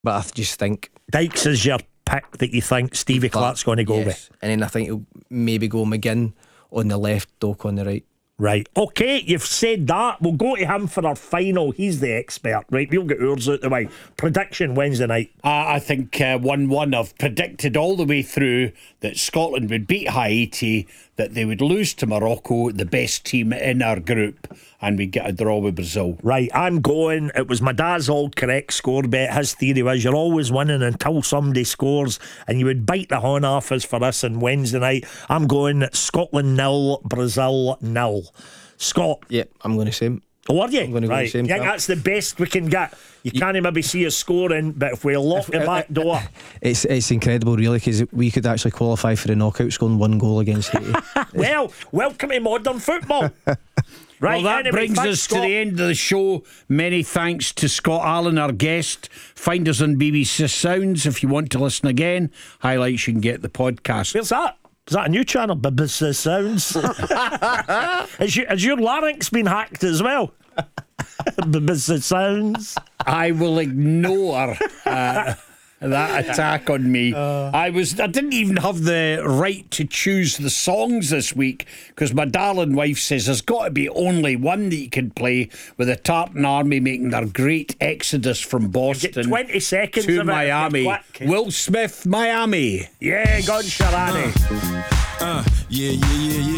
But I just think Dykes is your pick that you think Stevie Clark's going to go with. And then I think he'll maybe go McGinn on the left, Doak on the right. Right, okay, you've said that. We'll go to him for our final. He's the expert, right? We'll get ours out the way. Prediction Wednesday night. I think 1-1. I've predicted all the way through that Scotland would beat Haiti, that they would lose to Morocco, the best team in our group, and we'd get a draw with Brazil. Right, I'm going. It was my dad's all correct score bet. His theory was you're always winning until somebody scores, and you would bite the horn off us for us on Wednesday night. I'm going Scotland 0, Brazil 0. Scott. Yeah, I'm going to say him. Oh, are you? I'm going to go right. the same. Yeah, that's the best we can get. You can't maybe see us scoring, but if we lock the back door, it's incredible, really, because we could actually qualify for the knockout scoring 1 goal against Haiti. Well, welcome to modern football. Right, well, that anyway, brings us Scott to the end of the show. Many thanks to Scott Allen, our guest. Find us on BBC Sounds if you want to listen again. Highlights, you can get the podcast. Where's that? Is that a new channel? BBC Sounds. Has your larynx been hacked as well? BBC Sounds. I will ignore that attack on me. I didn't even have the right to choose the songs this week because my darling wife says there's got to be only one that you can play with the Tartan Army making their great exodus from Boston. Get 20 seconds to of it. Miami. Will Smith, Miami. Yeah, go on, Sharani.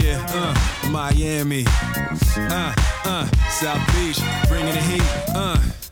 Miami. South Beach, bringing the heat.